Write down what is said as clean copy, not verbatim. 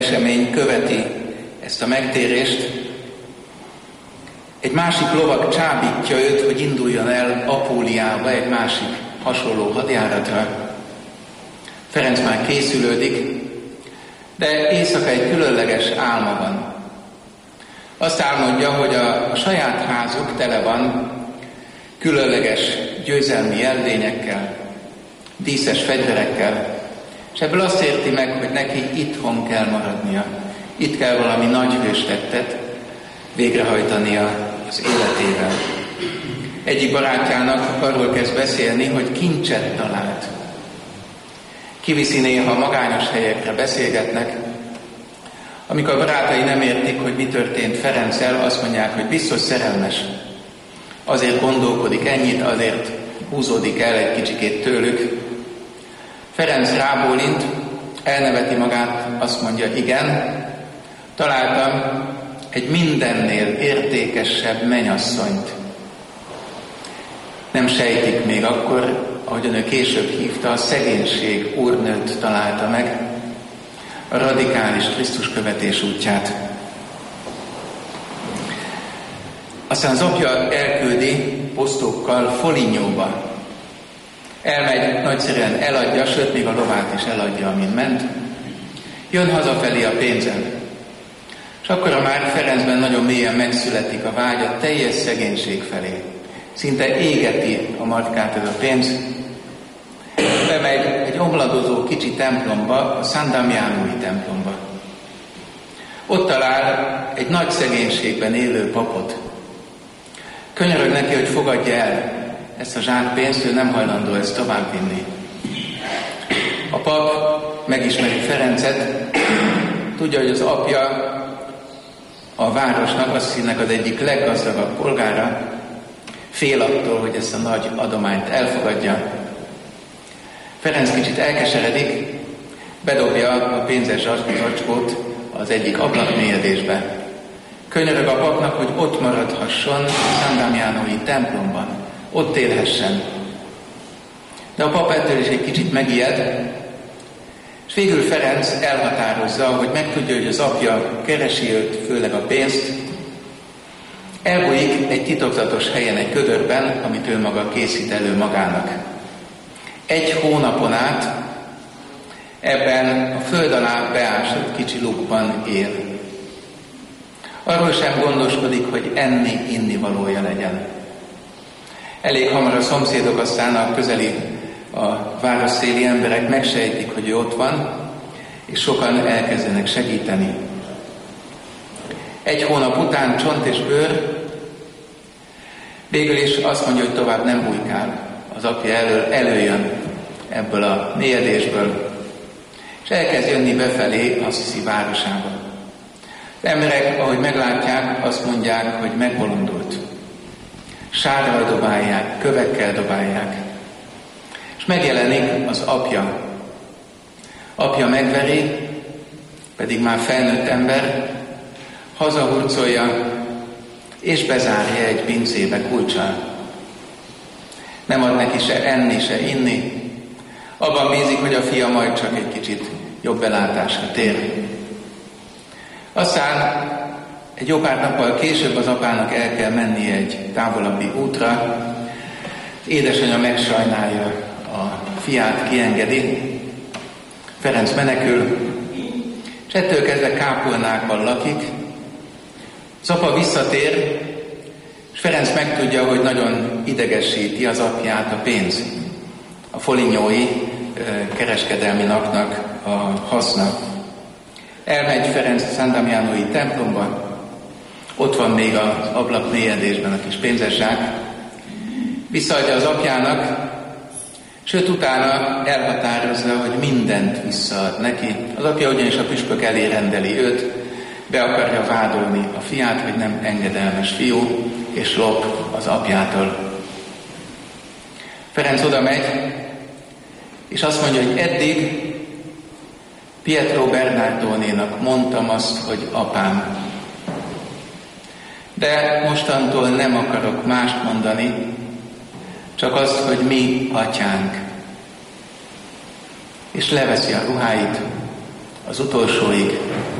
esemény követi ezt a megtérést. Egy másik lovag csábítja őt, hogy induljon el Apúliába egy másik hasonló hadjáratra. Ferenc már készülődik, de éjszaka egy különleges álma van. Azt álmodja, hogy a saját házuk tele van különleges győzelmi jelvényekkel, díszes fegyverekkel, és ebből azt érti meg, hogy neki itthon kell maradnia. Itt kell valami nagy hőstettet végrehajtania az életével. Egyik barátjának arról kezd beszélni, hogy kincset talált. Kiviszi néha magányos helyekre, beszélgetnek. Amikor a barátai nem értik, hogy mi történt Ferenccel, azt mondják, hogy biztos szerelmes. Azért gondolkodik ennyit, azért húzódik el egy kicsikét tőlük. Ferenc rábólint, elneveti magát, azt mondja, igen, találtam egy mindennél értékesebb mennyasszonyt. Nem sejtik még akkor, ahogyan ő később hívta, a szegénység úrnőt találta meg, a radikális Krisztus követés útját. Aztán az apja elküldi posztókkal Folignyóba. Elmegy, nagyszerűen eladja, sőt, még a lovát is eladja, amin ment. Jön hazafelé a pénzen. És akkor már Ferencben nagyon mélyen megszületik a vágy a teljes szegénység felé. Szinte égeti a markát ez a pénz. Bemegy egy omladozó kicsi templomba, a San Damianói templomba. Ott talál egy nagy szegénységben élő papot. Könyörög neki, hogy fogadja el ezt a zsákpénzt, ő nem hajlandó ezt továbbvinni. A pap megismeri Ferencet, tudja, hogy az apja a városnak, azt hinnek az egyik leggazdagabb polgára, fél attól, hogy ezt a nagy adományt elfogadja. Ferenc kicsit elkeseredik, bedobja a pénzes zacskót az egyik ablakmélyedésbe. Könyörög a papnak, hogy ott maradhasson a San Damianói templomban, ott élhessen. De a pap ettől is egy kicsit megijed, és végül Ferenc elhatározza, hogy megtudja, hogy az apja keresi őt, főleg a pénzt, elbújik egy titokzatos helyen, egy gödörben, amit ő maga készít elő magának. 1 hónapon át ebben a föld alá beásott kicsi lukban él. Arról sem gondoskodik, hogy enni-inni-valója legyen. Elég hamar a szomszédok, aztán a közeli, a városszéli emberek megsejtik, hogy ő ott van, és sokan elkezdenek segíteni. 1 hónap után csont és bőr, végül is azt mondja, hogy tovább nem bujkál. Az apja előjön ebből a mélyedésből, és elkezd jönni befelé Assisi városába. Az emberek, ahogy meglátják, azt mondják, hogy megbolondult. Sárral dobálják, kövekkel dobálják. És megjelenik az apja. Apja megveri, pedig már felnőtt ember, hazahurcolja, és bezárja egy pincébe kulccsal. Nem ad neki se enni, se inni. Abban bízik, hogy a fia majd csak egy kicsit jobb belátásra tér. Aztán egy jó pár nappal később az apának el kell mennie egy távolabbi útra. Édesanyja megsajnálja a fiát, kiengedi. Ferenc menekül, és ettől kezdve kápolnákban lakik. Az apa visszatér, és Ferenc megtudja, hogy nagyon idegesíti az apját a pénz. A folignyói kereskedelmi napnak a haszna. Elmegy Ferenc a San Damianói templomba, ott van még az ablak mélyedésben a kis pénzes zsák, visszaadja az apjának, sőt utána elhatározza, hogy mindent visszaad neki. Az apja ugyanis a püspök elé rendeli őt, be akarja vádolni a fiát, hogy nem engedelmes fiú, és lop az apjától. Ferenc oda megy, és azt mondja, hogy eddig Pietro Bernardónénak mondtam azt, hogy apám. De mostantól nem akarok mást mondani, csak azt, hogy mi atyánk. És leveszi a ruháit, az utolsóig